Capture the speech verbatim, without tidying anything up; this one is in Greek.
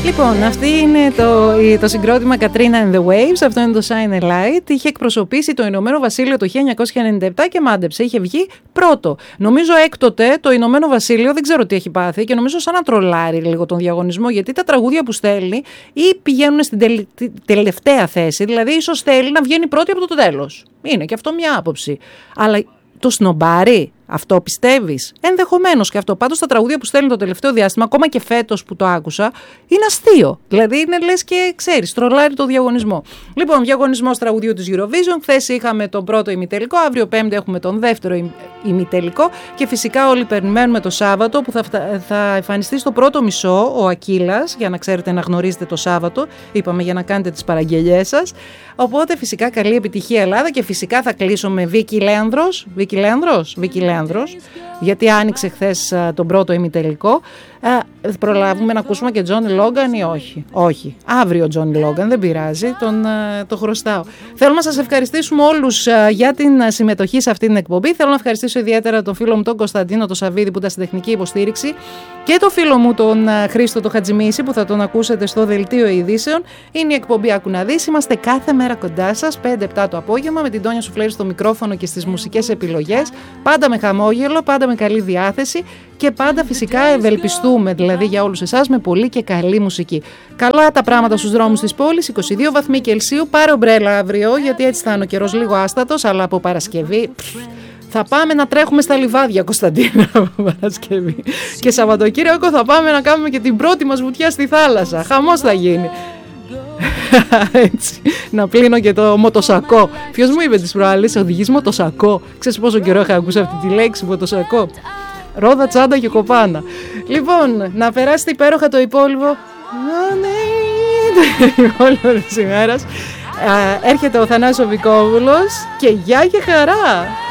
Λοιπόν, αυτή είναι το, το συγκρότημα Katrina and the Waves. Αυτό είναι το Shine a Light. Είχε εκπροσωπήσει το Ηνωμένο Βασίλειο το χίλια εννιακόσια ενενήντα επτά και μάντεψε. Είχε βγει πρώτο. Νομίζω έκτοτε το Ηνωμένο Βασίλειο δεν ξέρω τι έχει πάθει και νομίζω σαν να τρολάρει λίγο τον διαγωνισμό. Γιατί τα τραγούδια που στέλνει ή πηγαίνουν στην τελε, τελευταία θέση. Δηλαδή, ίσως θέλει να βγαίνει πρώτη από το τέλος. Είναι και αυτό μια άποψη. Αλλά το σνομπάρει. Αυτό πιστεύεις? Ενδεχομένως και αυτό. Πάντως τα τραγούδια που στέλνει το τελευταίο διάστημα, ακόμα και φέτος που το άκουσα, είναι αστείο. Δηλαδή είναι λες και ξέρεις, τρολάρει το διαγωνισμό. Λοιπόν, διαγωνισμός τραγουδιού της Eurovision. Χθες είχαμε τον πρώτο ημιτελικό, αύριο Πέμπτη έχουμε τον δεύτερο ημιτελικό και φυσικά όλοι περιμένουμε το Σάββατο που θα, θα εμφανιστεί στο πρώτο μισό ο Ακύλας, για να ξέρετε να γνωρίζετε το Σάββατο. Είπαμε για να κάνετε τις παραγγελιές σας. Οπότε φυσικά καλή επιτυχία Ελλάδα και φυσικά θα κλείσω με Βίκη Λέανδρος. Βίκη Λέανδρος, Βίκη Λέανδρος, γιατί άνοιξε χθες τον πρώτο ημιτελικό. Ε, προλάβουμε να ακούσουμε και Τζόνι Λόγκαν ή όχι? Όχι. Αύριο Τζόνι Λόγκαν, δεν πειράζει, τον, το χρωστάω. Θέλω να σας ευχαριστήσουμε όλους για την συμμετοχή σε αυτή την εκπομπή. Θέλω να ευχαριστήσω ιδιαίτερα τον φίλο μου τον Κωνσταντίνο τον Σαββίδη που ήταν στη τεχνική υποστήριξη και τον φίλο μου τον Χρήστο τον Χατζημίση που θα τον ακούσετε στο Δελτίο Ειδήσεων. Είναι η εκπομπή Άκου να δεις. Είμαστε κάθε μέρα κοντά σας, πέντε επτά το απόγευμα, με την Τόνια Σουφλέρη στο μικρόφωνο και στις μουσικές επιλογές. Πάντα με χαμόγελο, πάντα με καλή διάθεση και πάντα φυσικά ευελπιστούμε, δηλαδή για όλους εσάς, με πολύ και καλή μουσική. Καλά τα πράγματα στους δρόμους της πόλης, είκοσι δύο βαθμοί Κελσίου, πάρε ομπρέλα αύριο, γιατί έτσι θα είναι ο καιρός λίγο άστατος, αλλά από Παρασκευή θα πάμε να τρέχουμε στα λιβάδια, Κωνσταντίνα, από Παρασκευή. Και Σαββατοκύριακο θα πάμε να κάνουμε και την πρώτη μας βουτιά στη θάλασσα. Χαμός θα γίνει. Έτσι, να πλύνω και το μοτοσακό. Ποιος μου είπε τις προάλλες, οδηγείς μοτοσακό? Ξέρεις πόσο καιρό είχα ακούσει αυτή τη λέξη, μοτοσακό? Ρόδα, τσάντα και κοπάνα. Λοιπόν, να περάσετε υπέροχα το υπόλοιπο. Το υπόλοιπο της ημέρας. Έρχεται ο Θανάσης ο Βικόβουλος και γεια και χαρά.